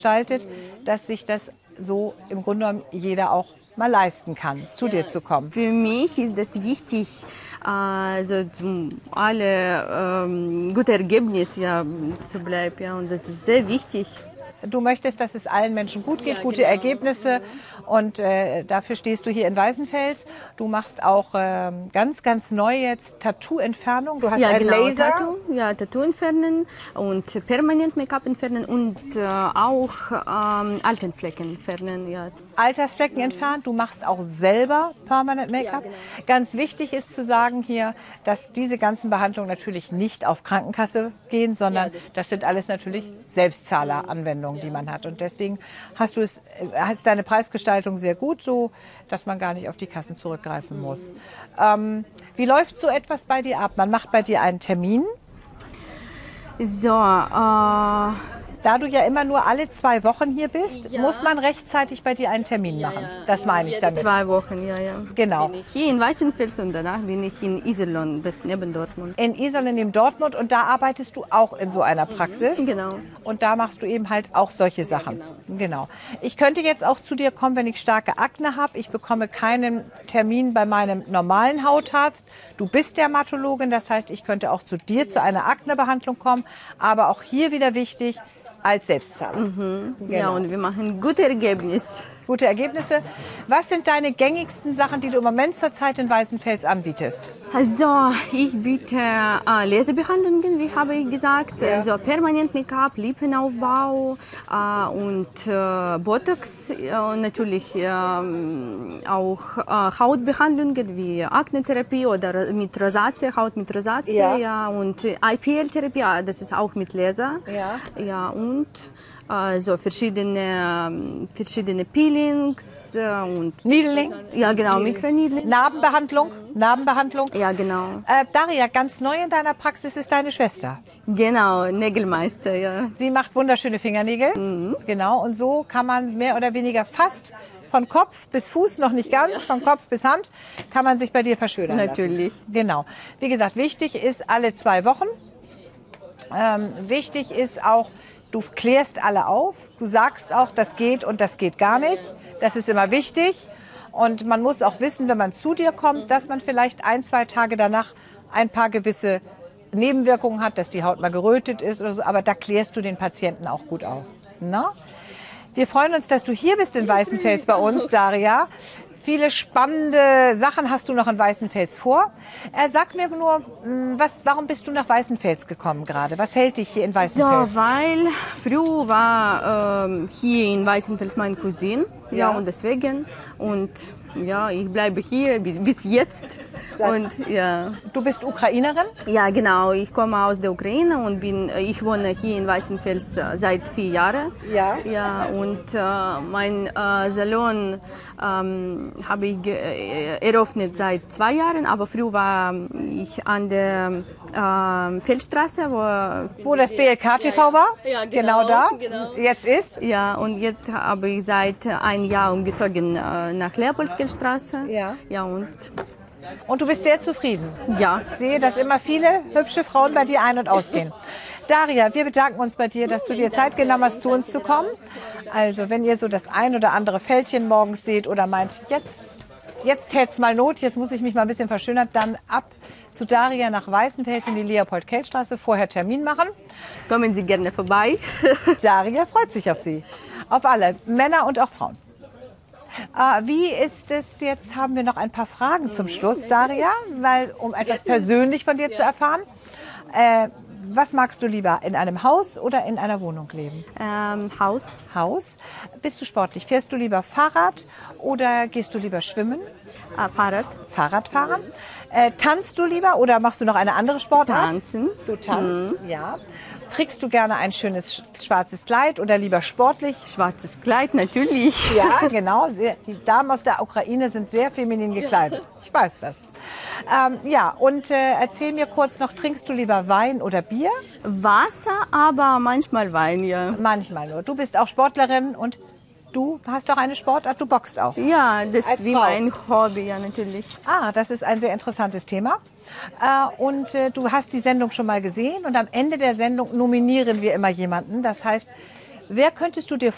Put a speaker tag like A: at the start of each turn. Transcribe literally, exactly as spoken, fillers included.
A: gestaltet, dass sich das so im Grunde genommen jeder auch mal leisten kann, zu dir zu kommen.
B: Für mich ist das wichtig, also alle ähm, gute Ergebnisse ja, zu bleiben. Ja, und das ist sehr wichtig.
A: Du möchtest, dass es allen Menschen gut geht,
B: Ja,
A: gute
B: genau.
A: Ergebnisse und äh, dafür stehst du hier in Weißenfels. Du machst auch äh, ganz, ganz neu jetzt Tattoo-Entfernung. Du hast
B: Ja,
A: einen
B: genau,
A: Laser.
B: Tattoo, ja, Tattoo entfernen und permanent Make-up entfernen und äh, auch ähm, Altenflecken entfernen. Ja.
A: Altersflecken entfernt. Du machst auch selber Permanent Make-up.
B: Ja, genau.
A: Ganz wichtig ist zu sagen hier, dass diese ganzen Behandlungen natürlich nicht auf Krankenkasse gehen, sondern
B: Ja, das-
A: das sind alles natürlich Selbstzahleranwendungen, die man hat. Und deswegen hast du es, hast deine Preisgestaltung sehr gut, so dass man gar nicht auf die Kassen zurückgreifen muss. Ähm, wie läuft so etwas bei dir ab? Man macht bei dir einen Termin.
B: So, äh,
A: Da du ja immer nur alle zwei Wochen hier bist,
B: Ja.
A: muss man rechtzeitig bei dir einen Termin machen. Das meine ich damit.
B: zwei Wochen, ja, ja.
A: Genau.
B: Bin ich hier in Weißenfels und danach bin ich in Iserlohn, das ist neben Dortmund.
A: In Iserlohn, in Dortmund, und da arbeitest du auch in so einer Praxis.
B: Genau.
A: Und da machst du eben halt auch solche Sachen. Genau. Ich könnte jetzt auch zu dir kommen, wenn ich starke Akne habe. Ich bekomme keinen Termin bei meinem normalen Hautarzt. Du bist Dermatologin, das heißt, ich könnte auch zu dir zu einer Aknebehandlung kommen. Aber auch hier wieder wichtig, als Selbstzahler.
B: Ja,
A: Genau.
B: und wir machen gute Ergebnisse.
A: Gute Ergebnisse. Was sind deine gängigsten Sachen, die du im Moment zurzeit in Weißenfels anbietest?
B: Also, ich biete äh, Laserbehandlungen, wie habe ich gesagt,
A: Ja.
B: also permanent Make-up, Lippenaufbau äh, und äh, Botox äh, und natürlich ähm, auch äh, Hautbehandlungen wie Aknetherapie oder mit Rosatie, Haut mit Rosatie,
A: Ja.
B: ja, und äh, I P L-Therapie, das ist auch mit Laser.
A: Ja.
B: Ja, und äh, so verschiedene, ähm, verschiedene Peelings äh, und
A: Needling,
B: ja, genau, Mikroneedling.
A: Narbenbehandlung, Narbenbehandlung.
B: Ja, genau.
A: Äh, Daria, ganz neu in deiner Praxis ist deine Schwester.
B: Genau, Nägelmeister, ja.
A: Sie macht wunderschöne Fingernägel. Genau, und so kann man mehr oder weniger fast von Kopf bis Fuß, noch nicht ganz, von Kopf bis Hand, kann man sich bei dir verschönern
B: Natürlich.
A: lassen. Genau. Wie gesagt, wichtig ist alle zwei Wochen. Ähm, wichtig ist auch, du klärst alle auf. Du sagst auch, das geht und das geht gar nicht. Das ist immer wichtig. Und man muss auch wissen, wenn man zu dir kommt, dass man vielleicht ein, zwei Tage danach ein paar gewisse Nebenwirkungen hat, dass die Haut mal gerötet ist oder so. Aber da klärst du den Patienten auch gut auf. Na? Wir freuen uns, dass du hier bist in Weißenfels bei uns, Daria. Viele spannende Sachen hast du noch in Weißenfels vor. Äh, sag mir nur, mh, was, warum bist du nach Weißenfels gekommen gerade? Was hält dich hier in
B: So,
A: Weißenfels?
B: weil früher war ähm, hier in Weißenfels mein Cousin, ja,
A: Ja.
B: und deswegen. Und ja, ich bleibe hier bis, bis jetzt.
A: Bleibst-
B: Und ja,
A: Du bist Ukrainerin?
B: ja, genau, ich komme aus der Ukraine und bin, ich wohne hier in Weißenfels äh, seit vier Jahren.
A: Ja.
B: Ja, und äh, mein äh, Salon ähm, habe ich ge- äh, eröffnet seit zwei Jahren, aber früher war ich an der ähm, Feldstraße, wo
A: Wo das B L K T V war?
B: Ja,
A: Genau
B: genau,
A: da.
B: genau.
A: Jetzt ist?
B: ja, und jetzt habe ich seit einem Jahr umgezogen äh, nach Leopoldkehlstraße.
A: Ja.
B: Ja, und
A: Und du bist sehr zufrieden.
B: ja.
A: Ich sehe, dass immer viele hübsche Frauen bei dir ein- und ausgehen. Daria, wir bedanken uns bei dir, dass du dir Zeit genommen hast, zu uns zu kommen. Also wenn ihr so das ein oder andere Fältchen morgens seht oder meint, jetzt, jetzt tät's mal Not, jetzt muss ich mich mal ein bisschen verschönern, dann ab zu Daria nach Weißenfels in die Leopold-Kehl-Straße, vorher Termin machen.
B: Kommen Sie gerne vorbei.
A: Daria freut sich auf Sie. Auf alle, Männer und auch Frauen. Äh, wie ist es jetzt, haben wir noch ein paar Fragen zum Schluss, Daria, weil, um etwas persönlich von dir zu erfahren. Äh, was magst du lieber, in einem Haus oder in einer Wohnung leben?
B: Ähm, Haus,
A: Haus. Bist du sportlich? Fährst du lieber Fahrrad oder gehst du lieber schwimmen?
B: äh, Fahrrad,
A: Fahrradfahren. Äh, tanzt du lieber oder machst du noch eine andere Sportart?
B: Tanzen.
A: Du tanzt, ja. Trägst du gerne ein schönes sch- schwarzes Kleid oder lieber sportlich?
B: Schwarzes Kleid, natürlich.
A: Ja, genau. Sehr, die Damen aus der Ukraine sind sehr feminin gekleidet. Ich weiß das. Ähm, ja, und äh, erzähl mir kurz noch, trinkst du lieber Wein oder Bier?
B: Wasser, aber manchmal Wein, ja.
A: Manchmal nur. Du bist auch Sportlerin und du hast auch eine Sportart, du boxst auch.
B: Ja, das
A: Als
B: ist wie
A: Frau.
B: mein Hobby, ja, natürlich.
A: Ah, das ist ein sehr interessantes Thema. Äh, und äh, du hast die Sendung schon mal gesehen und am Ende der Sendung nominieren wir immer jemanden. Das heißt, wer könntest du dir